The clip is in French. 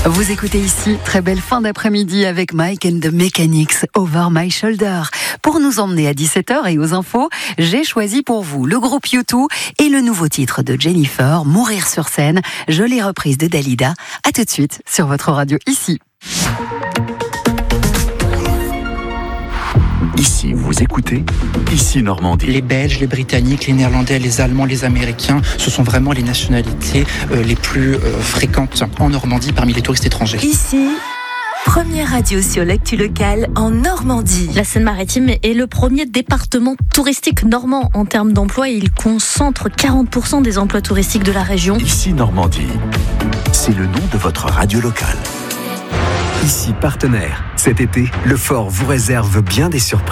Vous écoutez ici, très belle fin d'après-midi avec Mike and the Mechanics, Over My Shoulder. Pour nous emmener à 17h et aux infos, j'ai choisi pour vous le groupe U2 et le nouveau titre de Jennifer, Mourir sur scène, jolie reprise de Dalida. À tout de suite sur votre radio ici. Ici, vous écoutez Ici Normandie. Les Belges, les Britanniques, les Néerlandais, les Allemands, les Américains, ce sont vraiment les nationalités les plus fréquentes en Normandie parmi les touristes étrangers. Ici, première radio sur l'actu locale en Normandie. La Seine-Maritime est le premier département touristique normand en termes d'emploi et il concentre 40% des emplois touristiques de la région. Ici Normandie, c'est le nom de votre radio locale. Ici partenaire. Cet été, le Fort vous réserve bien des surprises.